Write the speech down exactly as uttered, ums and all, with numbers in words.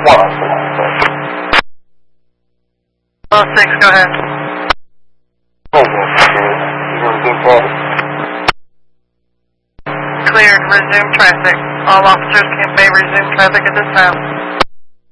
Oh, six, go ahead. Cleared, resume traffic. All officers can may resume traffic at this time.